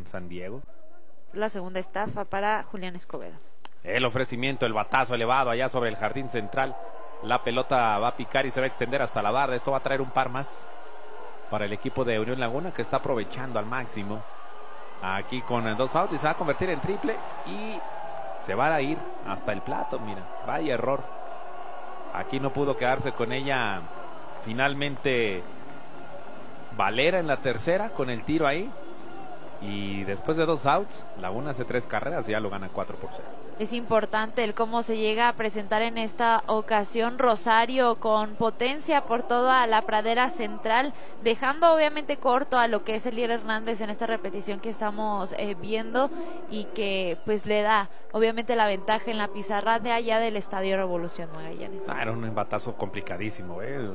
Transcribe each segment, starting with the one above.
San Diego. La segunda estafa para Julián Escobedo. El ofrecimiento, el batazo elevado allá sobre el jardín central. La pelota va a picar y se va a extender hasta la barra. Esto va a traer un par más para el equipo de Unión Laguna, que está aprovechando al máximo. Aquí con 2 outs y se va a convertir en triple y se va a ir hasta el plato. Mira, vaya error. Aquí no pudo quedarse con ella finalmente Valera en la tercera con el tiro ahí. Y después de 2 outs, Laguna hace 3 carreras y ya lo gana 4-0. Es importante el cómo se llega a presentar en esta ocasión Rosario con potencia por toda la pradera central, dejando obviamente corto a lo que es Elier Hernández en esta repetición que estamos viendo, y que pues le da obviamente la ventaja en la pizarra de allá del Estadio Revolución Magallanes. Era un batazo complicadísimo,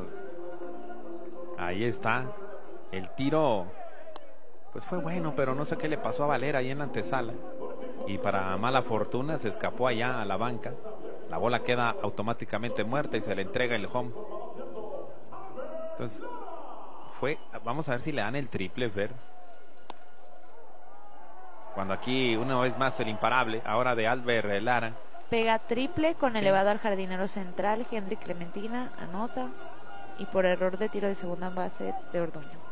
Ahí está. El tiro pues fue bueno, pero no sé qué le pasó a Valera ahí en la antesala. Y para mala fortuna se escapó allá a la banca. La bola queda automáticamente muerta y se le entrega el home. Entonces, vamos a ver si le dan el triple, Fer. Cuando aquí una vez más el imparable, ahora de Albert Lara. Pega triple con elevado al jardinero central, Henry Clementina, anota. Y por error de tiro de segunda base de Orduño.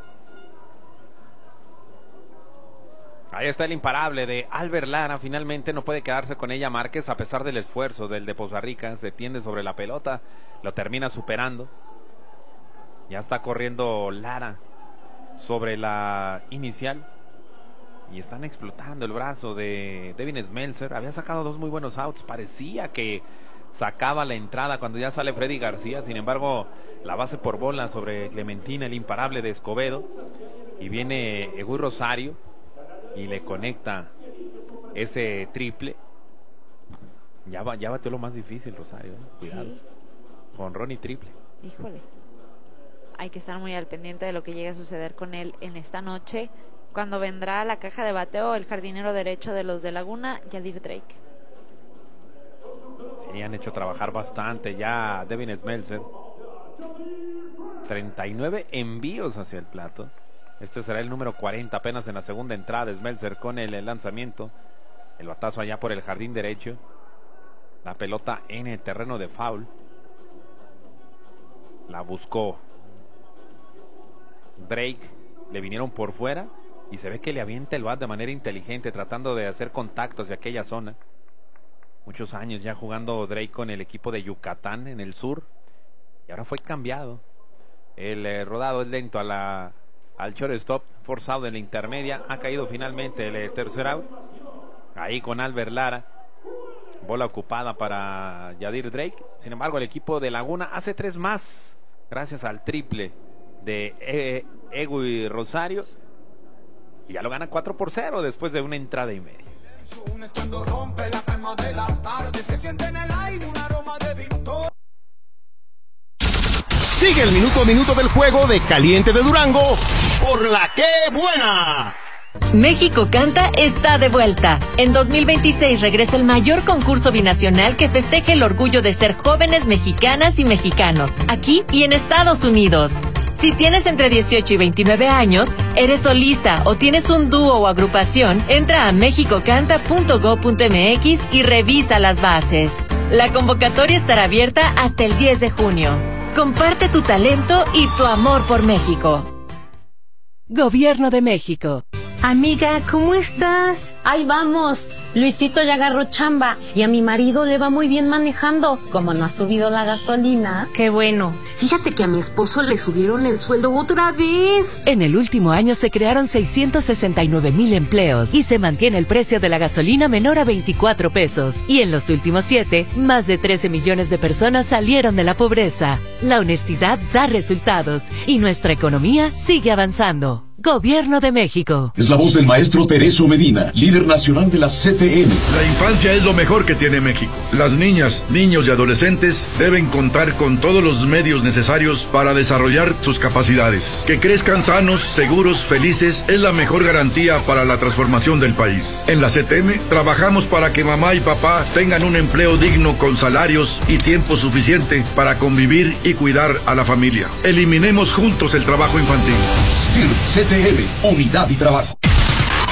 Ahí está el imparable de Albert Lara. Finalmente no puede quedarse con ella Márquez a pesar del esfuerzo del de Poza Rica. Se tiende sobre la pelota, lo termina superando. Ya está corriendo Lara sobre la inicial. Y están explotando el brazo de Devin Smeltzer. Había sacado 2 muy buenos outs. Parecía que sacaba la entrada cuando ya sale Freddy García. Sin embargo, la base por bola sobre Clementina, el imparable de Escobedo. Y viene Eguy Rosario y le conecta ese triple. Ya bateó lo más difícil, Rosario. Cuidado. Sí. Jonrón y triple. Híjole. Hay que estar muy al pendiente de lo que llegue a suceder con él en esta noche, cuando vendrá a la caja de bateo el jardinero derecho de los de Laguna, Yadir Drake. Sí, han hecho trabajar bastante ya Devin Smeltzer. 39 envíos hacia el plato. Este será el número 40 apenas en la segunda entrada. Smeltzer con el lanzamiento. El batazo allá por el jardín derecho. La pelota en el terreno de foul. La buscó Drake. Le vinieron por fuera. Y se ve que le avienta el bat de manera inteligente, tratando de hacer contactos de aquella zona. Muchos años ya jugando Drake con el equipo de Yucatán en el sur. Y ahora fue cambiado. El rodado es lento al shortstop, forzado en la intermedia. Ha caído finalmente el tercer out. Ahí con Albert Lara. Bola ocupada para Yadir Drake. Sin embargo, el equipo de Laguna hace 3 más. Gracias al triple de Eguy Rosario. Y ya lo gana 4-0 después de una entrada y media. Sigue el minuto a minuto del juego de Caliente de Durango por La Que Buena. México Canta está de vuelta. En 2026 regresa el mayor concurso binacional que festeje el orgullo de ser jóvenes mexicanas y mexicanos, aquí y en Estados Unidos. Si tienes entre 18 y 29 años, eres solista o tienes un dúo o agrupación, entra a mexicocanta.go.mx y revisa las bases. La convocatoria estará abierta hasta el 10 de junio. Comparte tu talento y tu amor por México. Gobierno de México. Amiga, ¿cómo estás? Ahí vamos. Luisito ya agarró chamba y a mi marido le va muy bien manejando. Como no ha subido la gasolina. Qué bueno. Fíjate que a mi esposo le subieron el sueldo otra vez. En el último año se crearon 669,000 empleos y se mantiene el precio de la gasolina menor a 24 pesos. Y en los últimos 7, más de 13 millones de personas salieron de la pobreza. La honestidad da resultados y nuestra economía sigue avanzando. Gobierno de México. Es la voz del maestro Tereso Medina, líder nacional de la CTM. La infancia es lo mejor que tiene México. Las niñas, niños y adolescentes deben contar con todos los medios necesarios para desarrollar sus capacidades. Que crezcan sanos, seguros, felices es la mejor garantía para la transformación del país. En la CTM trabajamos para que mamá y papá tengan un empleo digno con salarios y tiempo suficiente para convivir y cuidar a la familia. Eliminemos juntos el trabajo infantil. CTM, unidad y trabajo.